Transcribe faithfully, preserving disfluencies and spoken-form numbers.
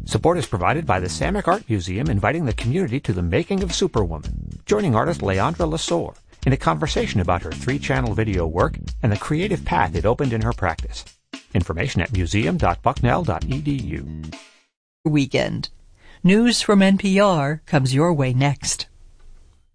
Support is provided by the Samick Art Museum, inviting the community to the making of Superwoman, joining artist Leandra Lesueur in a conversation about her three-channel video work and the creative path it opened in her practice. Information at museum dot bucknell dot e d u. Weekend. News from N P R comes your way next.